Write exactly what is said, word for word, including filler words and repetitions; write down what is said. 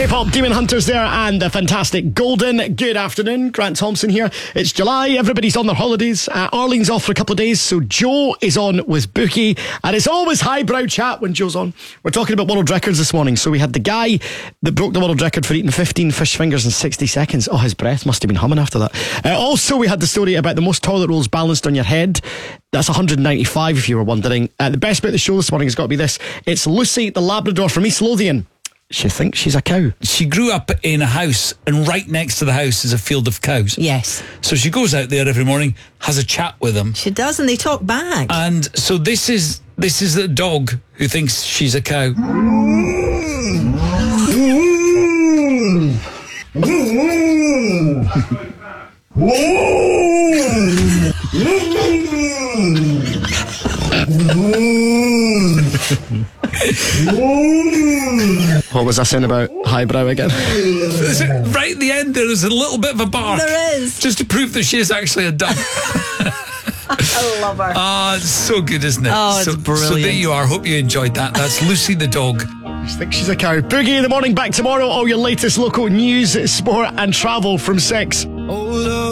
K-pop Demon Hunters there and the fantastic Golden. Good afternoon, Grant Thompson here. It's July, everybody's on their holidays. uh, Arlene's off for a couple of days, so Joe is on with Bookie, and it's always highbrow chat when Joe's on. We're talking about world records this morning. So we had the guy that broke the world record for eating fifteen fish fingers in sixty seconds. Oh, his breath must have been humming after that. uh, Also, we had the story about the most toilet rolls balanced on your head. That's one hundred ninety-five if you were wondering. uh, The best bit of the show this morning has got to be this. It's Lucy the Labrador from East Lothian. She thinks she's a cow. She grew up in a house, and right next to the house is a field of cows. Yes. So she goes out there every morning, has a chat with them. She does, and they talk back. And so this is this is the dog who thinks she's a cow. What was I saying about highbrow again? Right at the end there is a little bit of a bark. There is. Just to prove that she is actually a duck. I love her. Ah, it's so good, isn't it? Oh, it's so, brilliant. So there you are. Hope you enjoyed that. That's Lucy the dog. She thinks she's a cow. Boogie in the morning, back tomorrow. All your latest local news, sport and travel from six. Oh,